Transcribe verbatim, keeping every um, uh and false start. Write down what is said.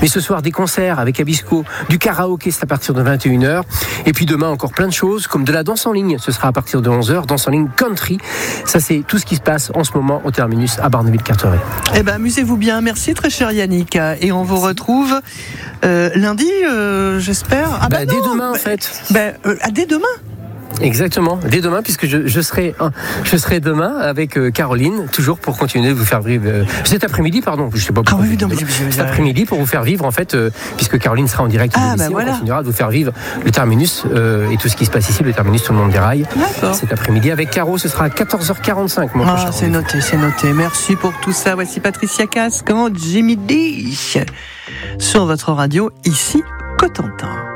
Mais ce soir, des concerts avec Abisco, du karaoké, c'est à partir de vingt et une heures. Et puis demain, encore plein de choses, comme de la danse en ligne. Ce sera à partir de onze heures, danse en ligne country. Ça, c'est tout ce qui se passe en ce moment au terminus à Barneville-Carteret. Eh ben, amusez-vous bien. Merci, très cher Yannick. Et on vous retrouve euh, lundi, euh, j'espère. Ah bah, bah dès non, demain, bah, en fait. Bah, euh, ah, dès demain. Exactement, dès demain, puisque je, je serai, je serai demain avec euh, Caroline, toujours pour continuer de vous faire vivre. Euh, cet après-midi, pardon, je sais pas pourquoi. Ah oui, non, mais, cet après-midi pour vous faire vivre, en fait, euh, puisque Caroline sera en direct. Ah, de bah ici, voilà. On continuera de vous faire vivre le terminus euh, et tout ce qui se passe ici, le terminus, tout le monde déraille. D'accord. Cet après-midi avec Caro, ce sera à quatorze heures quarante-cinq. Mon Ah, c'est noté, c'est noté. Merci pour tout ça. Voici Patricia Cass, comment Jimmy D sur votre radio ici, Cotentin.